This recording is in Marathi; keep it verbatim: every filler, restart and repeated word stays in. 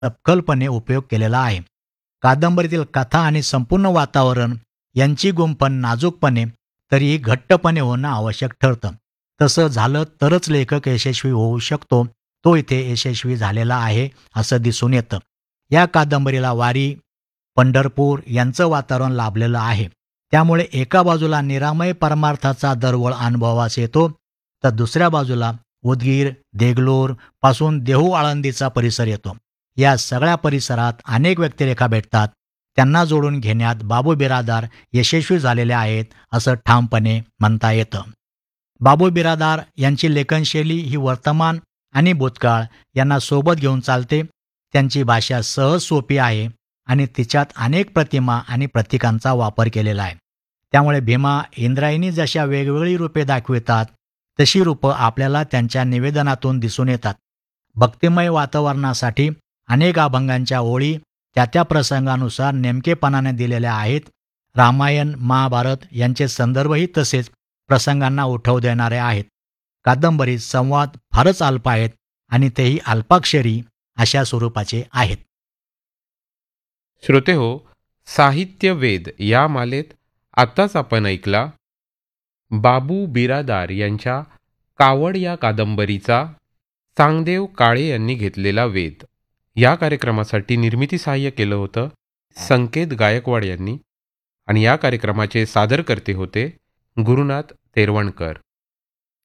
तपकलपणे उपयोग केलेला आहे. कादंबरीतील कथा आणि संपूर्ण वातावरण यांची गुंफण नाजूकपणे तरीही घट्टपणे होणं आवश्यक ठरतं. तसं झालं तरच लेखक यशस्वी होऊ शकतो. तो इथे यशस्वी झालेला आहे असं दिसून येतं. या कादंबरीला वारी, पंढरपूर यांचं वातावरण लाभलेलं आहे. त्यामुळे एका बाजूला निरामय परमार्थाचा दरवळ अनुभवास येतो, तर दुसऱ्या बाजूला उदगीर, देगलूर पासून देहू आळंदीचा परिसर येतो. या सगळ्या परिसरात अनेक व्यक्तिरेखा भेटतात. त्यांना जोडून घेण्यात बाबू बिरादार यशस्वी झालेले आहेत असं ठामपणे म्हणता येतं. बाबू बिरादार यांची लेखनशैली ही वर्तमान आणि भूतकाळ यांना सोबत घेऊन चालते. त्यांची भाषा सहज सोपी आहे आणि तिच्यात अनेक प्रतिमा आणि प्रतीकांचा वापर केलेला आहे. त्यामुळे भीमा, इंद्रायणी जशा वेगवेगळी रूपे दाखवितात तशी रूपं आपल्याला त्यांच्या निवेदनातून दिसून येतात. भक्तिमय वातावरणासाठी अनेक अभंगांच्या ओळी त्या त्या प्रसंगानुसार नेमकेपणाने दिलेल्या आहेत. रामायण, महाभारत यांचे संदर्भही तसेच प्रसंगांना उठव देणारे आहेत. कादंबरीत संवाद फारच अल्प आहेत आणि तेही अल्पाक्षरी अशा स्वरूपाचे आहेत. श्रोतेहो, साहित्य वेद या मालेत आत्ताच आपण ऐकला बाबू बिरादार यांच्या कावड या कादंबरीचा सांगदेव काळे यांनी घेतलेला वेध. या कार्यक्रमासाठी निर्मिती सहाय्य केलं होतं संकेत गायकवाड यांनी आणि या कार्यक्रमाचे सादरकर्ते होते गुरुनाथ तेरवणकर.